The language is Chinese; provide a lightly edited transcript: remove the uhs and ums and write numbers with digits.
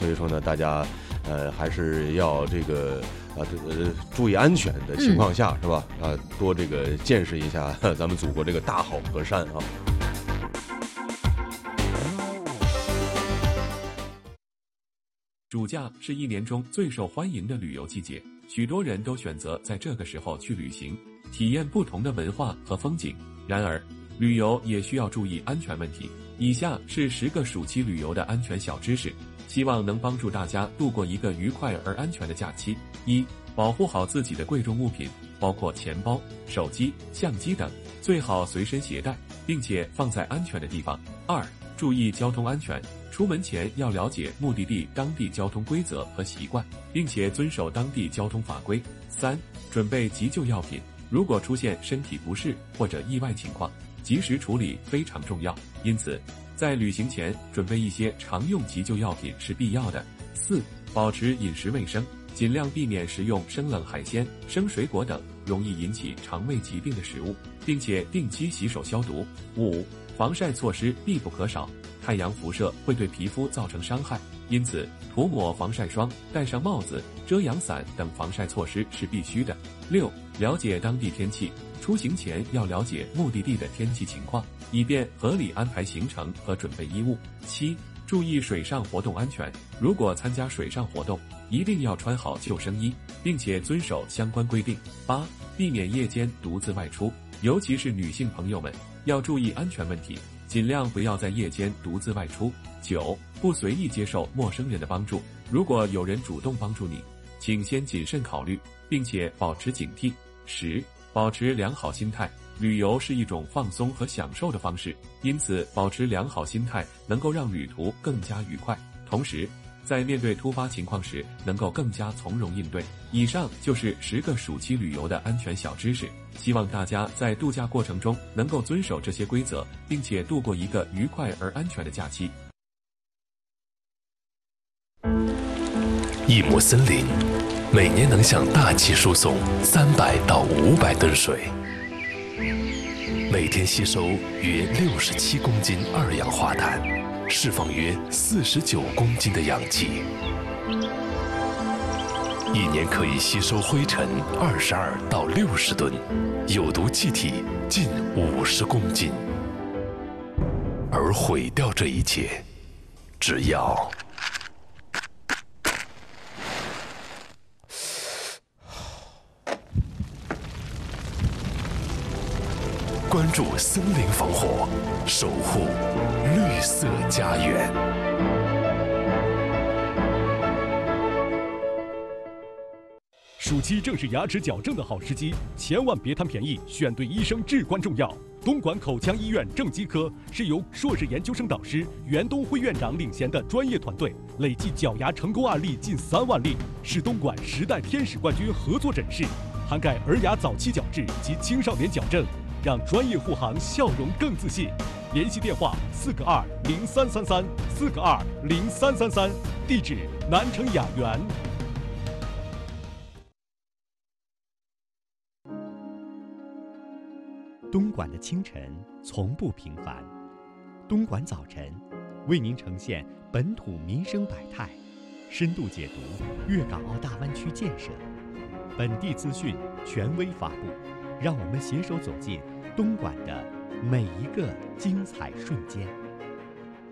所以说呢，大家还是要这个注意安全的情况下，是吧？多这个见识一下咱们祖国这个大好河山啊。 暑假是一年中最受欢迎的旅游季节，许多人都选择在这个时候去旅行，体验不同的文化和风景。然而，旅游也需要注意安全问题。以下是10个暑期旅游的安全小知识，希望能帮助大家度过一个愉快而安全的假期。1、保护好自己的贵重物品，包括钱包、手机、相机等，最好随身携带，并且放在安全的地方。2、注意交通安全，出门前要了解目的地当地交通规则和习惯，并且遵守当地交通法规。3、准备急救药品，如果出现身体不适或者意外情况，及时处理非常重要，因此在旅行前准备一些常用急救药品是必要的。4、保持饮食卫生，尽量避免食用生冷海鲜、生水果等容易引起肠胃疾病的食物，并且定期洗手消毒。5、防晒措施必不可少，太阳辐射会对皮肤造成伤害，因此涂抹防晒霜、戴上帽子、遮阳伞等防晒措施是必须的。6、了解当地天气，出行前要了解目的地的天气情况，以便合理安排行程和准备衣物。7、注意水上活动安全，如果参加水上活动，一定要穿好救生衣，并且遵守相关规定。8、避免夜间独自外出，尤其是女性朋友们要注意安全问题，尽量不要在夜间独自外出。9、不随意接受陌生人的帮助，如果有人主动帮助你，请先谨慎考虑，并且保持警惕。10、保持良好心态，旅游是一种放松和享受的方式，因此保持良好心态能够让旅途更加愉快，同时在面对突发情况时能够更加从容应对。以上就是10个暑期旅游的安全小知识，希望大家在度假过程中能够遵守这些规则，并且度过一个愉快而安全的假期。 一亩森林每年能向大气输送300到500吨水，每天吸收约67公斤二氧化碳，释放约49公斤的氧气，一年可以吸收灰尘22到60吨，有毒气体近50公斤。而毁掉这一切，只要关注森林防火，守护绿色家园。 暑期正是牙齿矫正的好时机，千万别贪便宜，选对医生至关重要。东莞口腔医院正畸科是由硕士研究生导师袁东辉院长领衔的专业团队，累计矫牙成功案例近3万例，是东莞10代天使冠军合作诊室，涵盖儿牙早期矫治及青少年矫正，让专业护航笑容更自信。联系电话4个20333，4个20333，地址南城雅园。 东莞的清晨从不平凡，东莞早晨为您呈现本土民生百态，深度解读粤港澳大湾区建设，本地资讯权威发布，让我们携手走进东莞的每一个精彩瞬间。